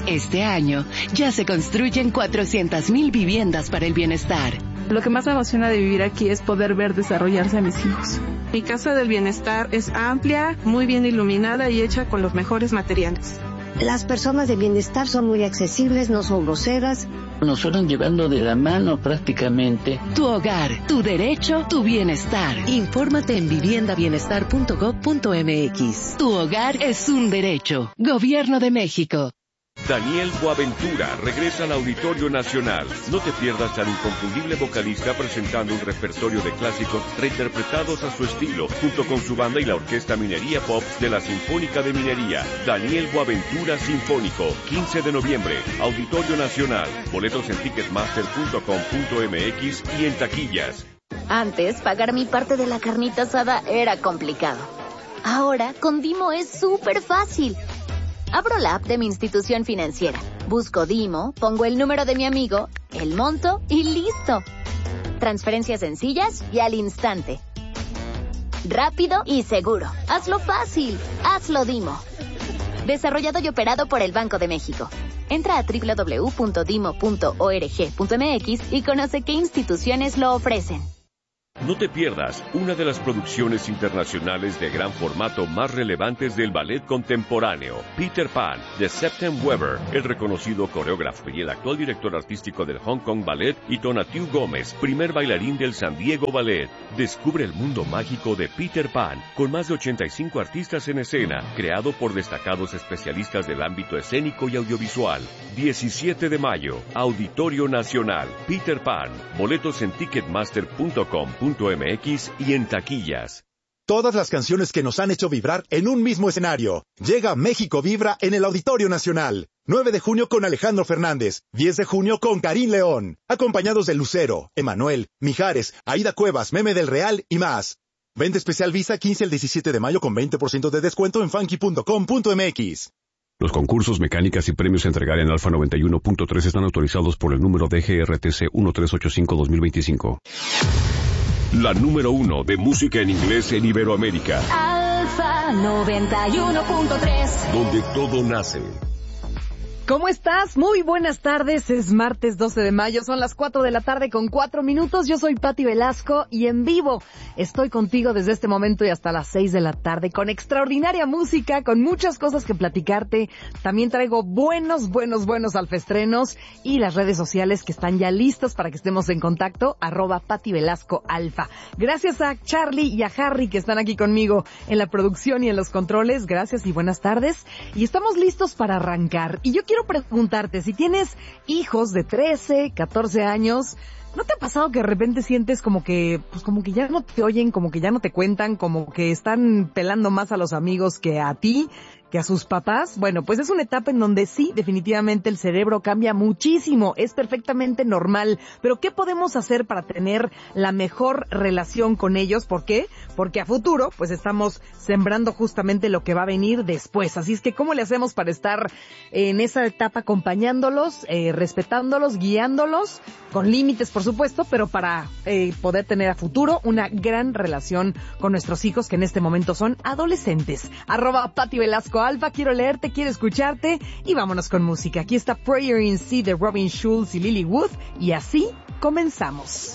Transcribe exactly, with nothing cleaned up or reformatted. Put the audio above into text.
Este año ya se construyen cuatrocientas mil viviendas para el bienestar. Lo que más me emociona de vivir aquí es poder ver desarrollarse a mis hijos. Mi casa del bienestar es amplia, muy bien iluminada y hecha con los mejores materiales. Las personas de bienestar son muy accesibles, no son groseras. Nos fueron llevando de la mano prácticamente. Tu hogar, tu derecho, tu bienestar. Infórmate en vivienda bienestar punto gob punto eme-equis. Tu hogar es un derecho. Gobierno de México. Daniel Boaventura regresa al Auditorio Nacional. No te pierdas al inconfundible vocalista presentando un repertorio de clásicos reinterpretados a su estilo, junto con su banda y la Orquesta Minería Pop de la Sinfónica de Minería. Daniel Boaventura Sinfónico, quince de noviembre, Auditorio Nacional. Boletos en ticketmaster punto com punto eme-equis y en taquillas. Antes, pagar mi parte de la carnita asada era complicado. Ahora, con Dimo es súper fácil. Abro la app de mi institución financiera, busco Dimo, pongo el número de mi amigo, el monto y listo. Transferencias sencillas y al instante. Rápido y seguro. Hazlo fácil. Hazlo Dimo. Desarrollado y operado por el Banco de México. Entra a doble u doble u doble u punto dimo punto org punto eme-equis y conoce qué instituciones lo ofrecen. No te pierdas una de las producciones internacionales de gran formato más relevantes del ballet contemporáneo, Peter Pan, de Septem Weber, el reconocido coreógrafo y el actual director artístico del Hong Kong Ballet, y Tonatiuh Gómez, primer bailarín del San Diego Ballet. Descubre el mundo mágico de Peter Pan, con más de ochenta y cinco artistas en escena, creado por destacados especialistas del ámbito escénico y audiovisual. diecisiete de mayo, Auditorio Nacional, Peter Pan. Boletos en ticketmaster punto com punto eme-equis y en taquillas. Todas las canciones que nos han hecho vibrar en un mismo escenario. Llega México Vibra en el Auditorio Nacional. nueve de junio con Alejandro Fernández. diez de junio con Karim León. Acompañados de Lucero, Emanuel, Mijares, Aida Cuevas, Meme del Real y más. Venta especial Visa quince al diecisiete de mayo con veinte por ciento de descuento en funky punto com punto eme-equis. Los concursos, mecánicas y premios a entregar en Alfa noventa y uno punto tres están autorizados por el número D G R T C uno tres ocho cinco dos mil veinticinco. La número uno de música en inglés en Iberoamérica. Alfa noventa y uno punto tres. Donde todo nace. ¿Cómo estás? Muy buenas tardes, es martes doce de mayo, son las cuatro de la tarde con cuatro minutos, yo soy Pati Velasco y en vivo estoy contigo desde este momento y hasta las seis de la tarde con extraordinaria música, con muchas cosas que platicarte, también traigo buenos, buenos, buenos alfestrenos y las redes sociales que están ya listas para que estemos en contacto, arroba Pati Velasco Alfa. Gracias a Charlie y a Harry que están aquí conmigo en la producción y en los controles, gracias y buenas tardes y estamos listos para arrancar y yo quiero Quiero preguntarte, si tienes hijos de trece, catorce años, ¿no te ha pasado que de repente sientes como que, pues como que ya no te oyen, como que ya no te cuentan, como que están pelando más a los amigos que a ti, que a sus papás? Bueno, pues es una etapa en donde sí, definitivamente el cerebro cambia muchísimo, es perfectamente normal, pero ¿qué podemos hacer para tener la mejor relación con ellos? ¿Por qué? Porque a futuro, pues estamos sembrando justamente lo que va a venir después, así es que ¿cómo le hacemos para estar en esa etapa acompañándolos, eh, respetándolos, guiándolos, con límites por supuesto, pero para eh, poder tener a futuro una gran relación con nuestros hijos que en este momento son adolescentes? Arroba Pati Velasco Alfa, quiero leerte, quiero escucharte y vámonos con música. Aquí está Prayer in C de Robin Schulz y Lily Wood y así comenzamos.